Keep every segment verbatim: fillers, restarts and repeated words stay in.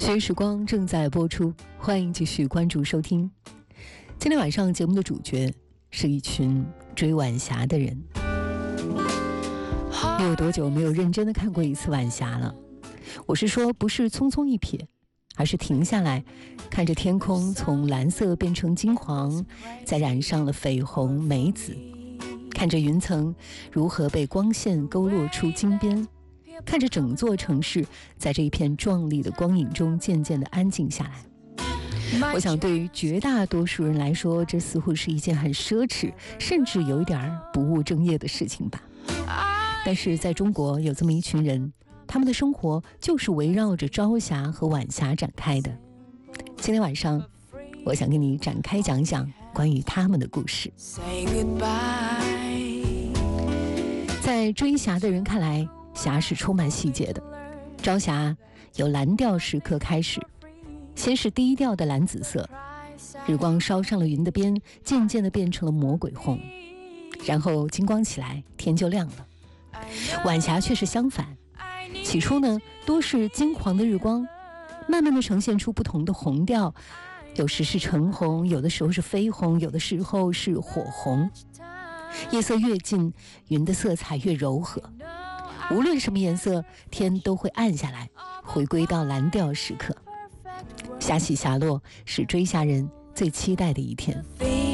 学时光正在播出，欢迎继续关注收听。今天晚上节目的主角是一群追晚霞的人。你有多久没有认真的看过一次晚霞了？我是说，不是匆匆一瞥，而是停下来，看着天空从蓝色变成金黄，再染上了绯红梅紫，看着云层如何被光线勾勒出金边，看着整座城市在这一片壮丽的光影中渐渐地安静下来。我想对于绝大多数人来说，这似乎是一件很奢侈，甚至有一点不务正业的事情吧。但是在中国有这么一群人，他们的生活就是围绕着朝霞和晚霞展开的。今天晚上我想跟你展开讲讲关于他们的故事。在追霞的人看来，霞是充满细节的。朝霞由蓝调时刻开始，先是低调的蓝紫色，日光烧上了云的边，渐渐地变成了魔鬼红，然后金光起来，天就亮了。晚霞却是相反，起初呢多是金黄的日光，慢慢地呈现出不同的红调，有时是橙红，有的时候是绯红，有的时候是火红。夜色越近，云的色彩越柔和，无论什么颜色，天都会暗下来，回归到蓝调时刻。霞起霞落是追霞人最期待的一天。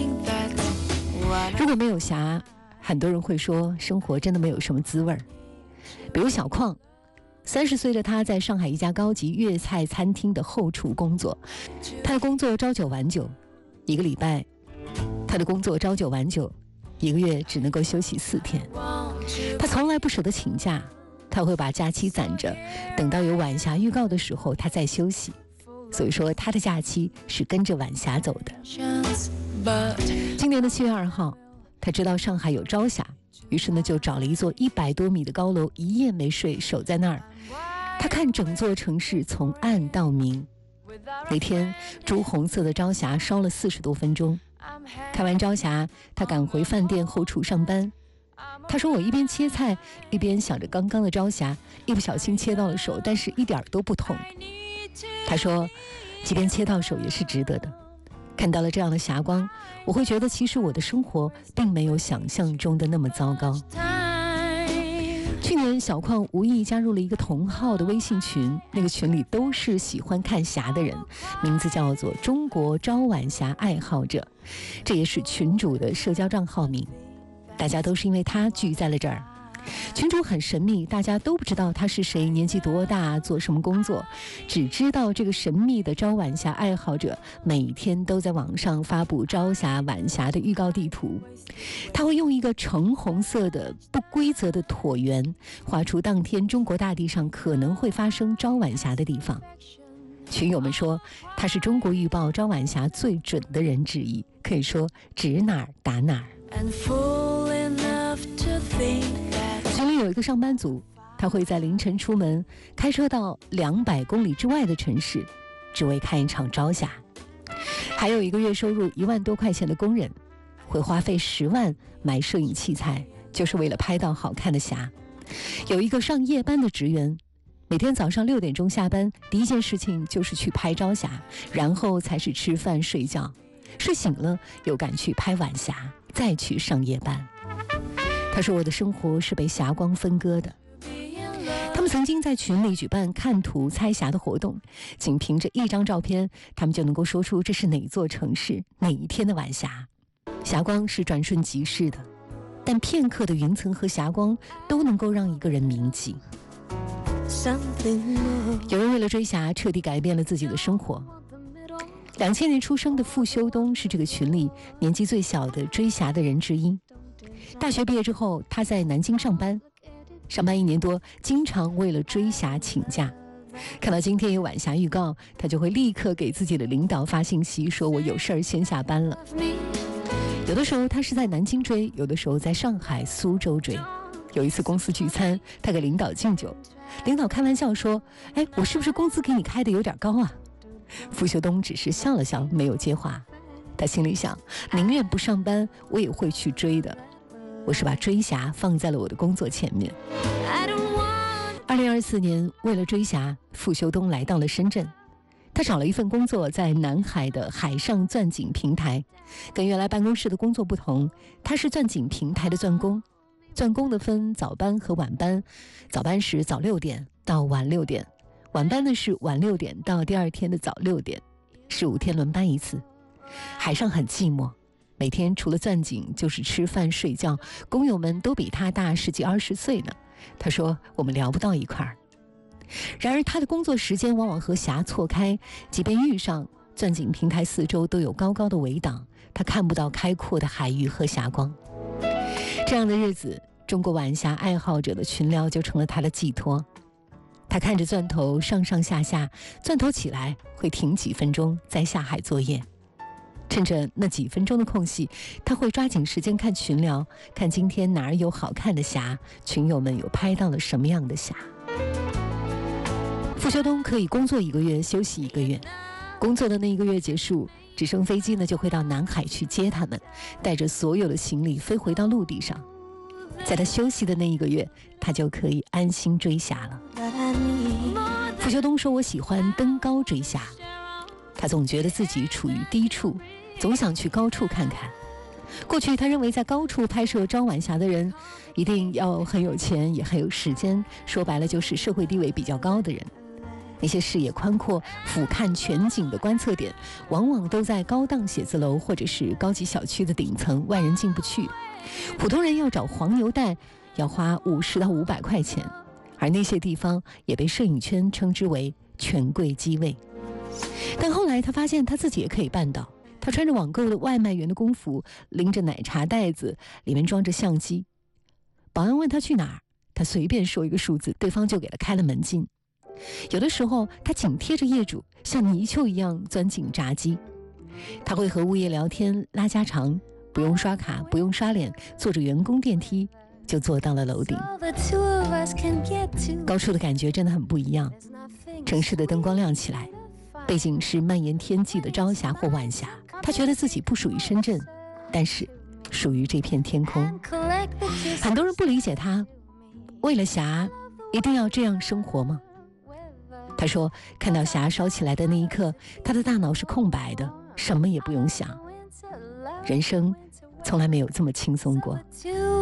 如果没有霞，很多人会说生活真的没有什么滋味儿。比如小邝，三十岁的他在上海一家高级粤菜餐厅的后厨工作，他的工作朝九晚九，一个礼拜他的工作朝九晚九，一个月只能够休息四天。他从来不舍得请假，他会把假期攒着，等到有晚霞预告的时候他再休息。所以说他的假期是跟着晚霞走的。今年的七月二号，他知道上海有朝霞，于是呢就找了一座一百多米的高楼，一夜没睡，守在那儿。他看整座城市从暗到明。那天朱红色的朝霞烧了四十多分钟，看完朝霞，他赶回饭店后厨上班。他说，我一边切菜一边想着刚刚的朝霞，一不小心切到了手，但是一点都不痛。他说，即便切到手也是值得的。看到了这样的霞光，我会觉得其实我的生活并没有想象中的那么糟糕。去年小邝无意加入了一个同号的微信群，那个群里都是喜欢看霞的人，名字叫做中国朝晚霞爱好者，这也是群主的社交账号名。大家都是因为他聚在了这儿。群主很神秘，大家都不知道他是谁，年纪多大，做什么工作，只知道这个神秘的朝晚霞爱好者每天都在网上发布朝霞晚霞的预告地图。他会用一个橙红色的不规则的椭圆画出当天中国大地上可能会发生朝晚霞的地方。群友们说他是中国预报朝晚霞最准的人之一，可以说指哪儿打哪儿。群里有一个上班族，他会在凌晨出门，开车到两百公里之外的城市，只为看一场朝霞。还有一个月收入一万多块钱的工人，会花费十万买摄影器材，就是为了拍到好看的霞。有一个上夜班的职员，每天早上六点钟下班，第一件事情就是去拍朝霞，然后才是吃饭睡觉，睡醒了又赶去拍晚霞，再去上夜班。他说，我的生活是被霞光分割的。他们曾经在群里举办看图猜霞的活动，仅凭着一张照片，他们就能够说出这是哪座城市哪一天的晚霞。霞光是转瞬即逝的，但片刻的云层和霞光都能够让一个人铭记。有人为了追霞彻底改变了自己的生活。两千年出生的傅修东是这个群里年纪最小的追霞的人之一。大学毕业之后，他在南京上班，上班一年多，经常为了追霞请假。看到今天有晚霞预告，他就会立刻给自己的领导发信息，说我有事儿先下班了。有的时候他是在南京追，有的时候在上海、苏州追。有一次公司聚餐，他给领导敬酒，领导开玩笑说，哎，我是不是工资给你开的有点高啊？傅修东只是笑了笑，没有接话。他心里想，宁愿不上班，我也会去追的。我是把追霞放在了我的工作前面。二零二四年，为了追霞，傅修东来到了深圳。 他找了一份工作，在南海的海上钻井平台。跟原来办公室的工作不同，他是钻井平台的钻工。钻工的分早班和晚班，早班是早六点到晚六点，晚班呢是晚六点到第二天的早六点，是五天轮班一次。海上很寂寞，每天除了钻井就是吃饭睡觉，工友们都比他大十几二十岁呢。他说我们聊不到一块儿。然而他的工作时间往往和霞错开，即便遇上，钻井平台四周都有高高的围挡，他看不到开阔的海域和霞光。这样的日子，中国晚霞爱好者的群聊就成了他的寄托。他看着钻头上上下下，钻头起来会停几分钟再下海作业。趁着那几分钟的空隙，他会抓紧时间看群聊，看今天哪儿有好看的霞，群友们有拍到了什么样的霞。傅修东可以工作一个月休息一个月，工作的那一个月结束，直升飞机呢就会到南海去接他们，带着所有的行李飞回到陆地上。在他休息的那一个月，他就可以安心追霞了。傅修东说，我喜欢登高追霞，他总觉得自己处于低处，总想去高处看看。过去他认为在高处拍摄朝晚霞的人一定要很有钱也很有时间，说白了就是社会地位比较高的人。那些视野宽阔俯瞰全景的观测点往往都在高档写字楼或者是高级小区的顶层，外人进不去。普通人要找黄牛带要花五十到五百块钱，而那些地方也被摄影圈称之为权贵机位。但后来他发现他自己也可以办到，他穿着网购的外卖员的工服，拎着奶茶袋子，里面装着相机。保安问他去哪儿，他随便说一个数字，对方就给他开了门禁。有的时候他紧贴着业主，像泥鳅一样钻进闸机。他会和物业聊天拉家常，不用刷卡不用刷脸，坐着员工电梯就坐到了楼顶。高处的感觉真的很不一样，城市的灯光亮起来，背景是蔓延天际的朝霞或晚霞。他觉得自己不属于深圳，但是属于这片天空。很多人不理解他，为了霞一定要这样生活吗？他说，看到霞烧起来的那一刻，他的大脑是空白的，什么也不用想。人生从来没有这么轻松过。